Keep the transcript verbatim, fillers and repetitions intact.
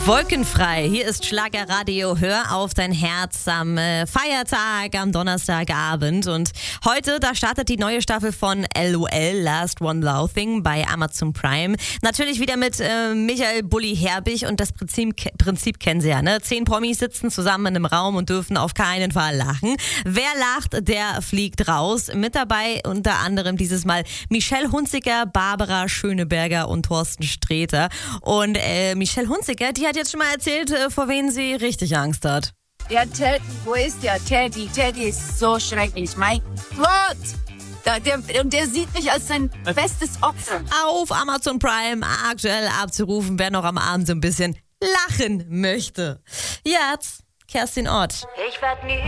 Wolkenfrei, hier ist Schlagerradio, hör auf dein Herz am äh, Feiertag, am Donnerstagabend. Und heute, da startet die neue Staffel von L O L, Last One Laughing, bei Amazon Prime. Natürlich wieder mit äh, Michael Bulli Herbig und das Prinzip, Prinzip kennen Sie ja, ne? Zehn Promis sitzen zusammen in einem Raum und dürfen auf keinen Fall lachen. Wer lacht, der fliegt raus. Mit dabei unter anderem dieses Mal Michelle Hunziker, Barbara Schöneberger und Thorsten Sträter. Und äh, Michelle Hunziker, die hat jetzt schon mal erzählt, vor wen sie richtig Angst hat. Ja, Teddy, wo ist der Teddy? Teddy ist so schrecklich, mein Gott! Da, der, und der sieht mich als sein bestes Opfer. Auf Amazon Prime aktuell abzurufen, wer noch am Abend so ein bisschen lachen möchte. Jetzt Kerstin Ott. Ich werd nie